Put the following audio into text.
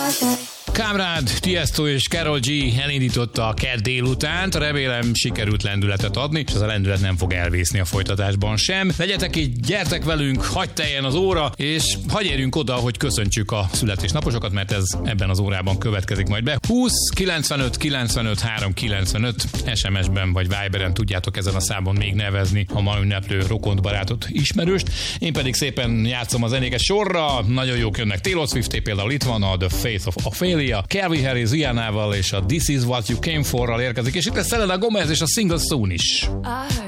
Kamrád, Tiesto és Karol G elindította a kedd délutánt, remélem sikerült lendületet adni, és ez a lendület nem fog elvészni a folytatásban sem. Legyetek itt, gyertek velünk, hagyj teljen az óra, és hagyj érjünk oda, hogy köszöntsük a születésnaposokat, mert ez ebben az órában következik majd be. 20 95 95 395 SMS-ben vagy Viberen tudjátok ezen a számon még nevezni a ma ünneplő rokont, barátot, ismerőst. Én pedig szépen játszom a zenéket sorra, nagyon jók jönnek. Taylor Swift például itt van, a The Faith of Ophelia, Calvin Harris Rihanna-val és a This Is What You Came For-ral érkezik, és itt lesz Selena Gomez és a Single Soon is.